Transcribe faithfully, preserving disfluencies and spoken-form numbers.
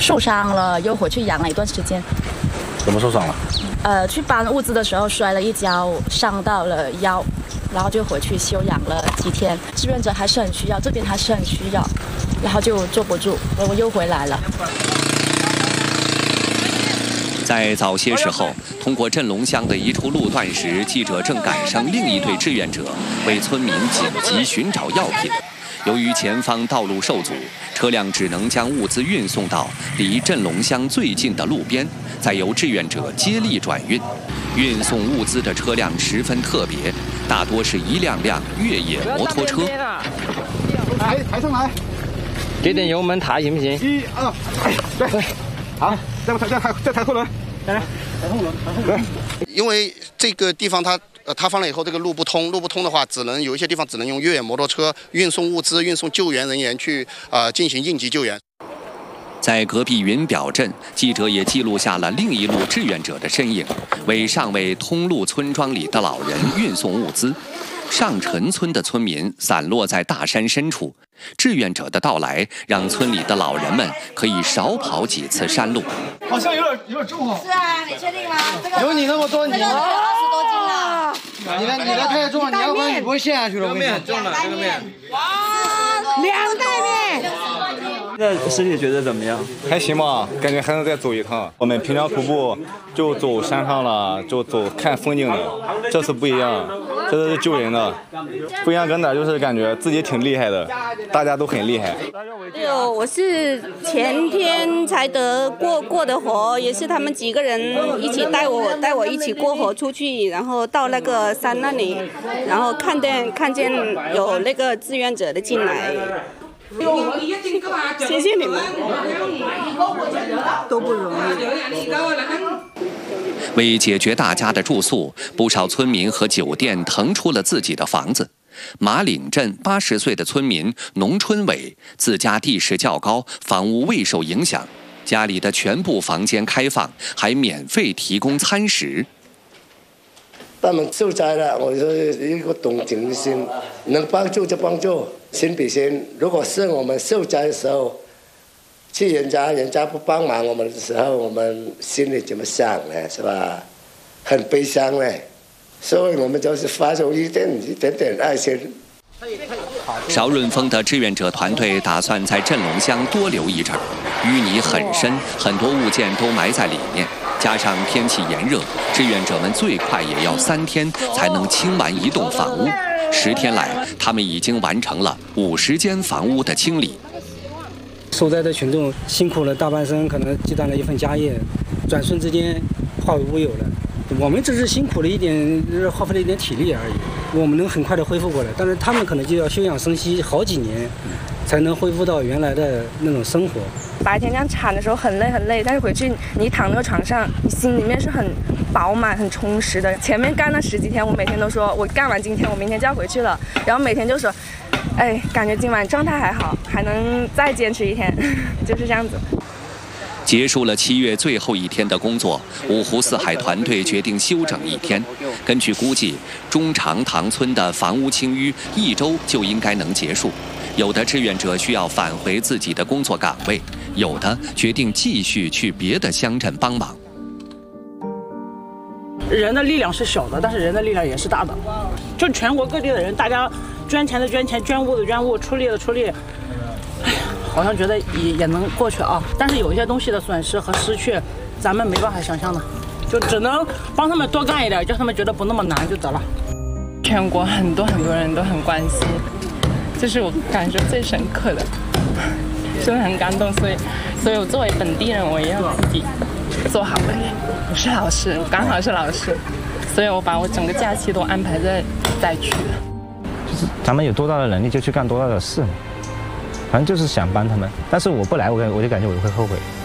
受伤了，又回去养了一段时间。 怎么受伤了？ 呃，去搬物资的时候摔了一跤，伤到了腰，然后就回去休养了几天。志愿者还是很需要，这边还是很需要，然后就坐不住，我又回来了。 在早些时候，通过镇龙乡的一处路段时，记者正赶上另一队志愿者为村民紧急寻找药品。由于前方道路受阻，车辆只能将物资运送到离镇龙乡最近的路边，再由志愿者接力转运。运送物资的车辆十分特别，大多是一辆辆越野摩托车。 抬抬上来， 给点油门抬行不行？ 一二，对，好，再抬再抬再抬后轮，来来，抬后轮，抬后轮。 因为这个地方它呃塌方了以后，这个路不通，路不通的话，只能有一些地方只能用越野摩托车运送物资、运送救援人员去啊、呃、进行应急救援。 在隔壁云表镇，记者也记录下了另一路志愿者的身影，为尚未通路村庄里的老人运送物资。上陈村的村民散落在大山深处，志愿者的到来让村里的老人们可以少跑几次山路。 好像有点有点重哦。 是啊，你确定吗？这个有你那么多，你这个二十多斤了。 你的你的太重了，你要不然你不会陷下去了。 这个面重了，这个面。哇，两袋面。 那师姐觉得怎么样？ 还行吧，感觉还能再走一趟。我们平常徒步就走山上了，就走看风景的，这次不一样，这次是救人的。不一样跟哪就是感觉自己挺厉害的，大家都很厉害。 哎呦，我是前天才得过过的河，也是他们几个人一起带我带我一起过河出去，然后到那个山那里，然后看见看见有那个志愿者的进来。谢谢你们， 都不容易。 为解决大家的住宿，不少村民和酒店腾出了自己的房子。马岭镇八十岁的村民农春伟自家地势较高，房屋未受影响，家里的全部房间开放，还免费提供餐食。 他们受灾了，我说一个同情心，能帮助就帮助，心比心。如果是我们受灾的时候，去人家人家不帮忙我们的时候，我们心里怎么想呢？是吧？很悲伤嘞。所以我们就是发出一点一点点爱心。 邵润峰的志愿者团队打算在镇龙乡多留一阵儿，淤泥很深，很多物件都埋在里面。加上天气炎热，志愿者们最快也要三天才能清完一栋房屋。十天来，他们已经完成了五十间房屋的清理。 受灾的群众辛苦了大半生，可能积攒了一份家业，转瞬之间化为乌有了。我们只是辛苦了一点，耗费了一点体力而已。我们能很快的恢复过来，但是他们可能就要休养生息好几年，才能恢复到原来的那种生活。 白天这样铲的时候很累很累，但是回去你躺那个床上，你心里面是很饱满、很充实的。前面干了十几天，我每天都说，我干完今天，我明天就要回去了。然后每天就说，哎，感觉今晚状态还好，还能再坚持一天，就是这样子。 结束了七月最后一天的工作，五湖四海团队决定休整一天。根据估计，中长塘村的房屋清淤一周就应该能结束。有的志愿者需要返回自己的工作岗位，有的决定继续去别的乡镇帮忙。 人的力量是小的，但是人的力量也是大的。就全国各地的人，大家捐钱的捐钱，捐物的捐物，出力的出力。哎呀，好像觉得也也能过去啊。但是有一些东西的损失和失去，咱们没办法想象的，就只能帮他们多干一点，叫他们觉得不那么难就得了。 全国很多很多人都很关心，这是我感受最深刻的，真的很感动。所以，所以我作为本地人，我也要自己做好本业。我是老师，我刚好是老师，所以我把我整个假期都安排在灾区了。 就是咱们有多大的能力就去干多大的事嘛，反正就是想帮他们。但是我不来，我感我就感觉我会后悔。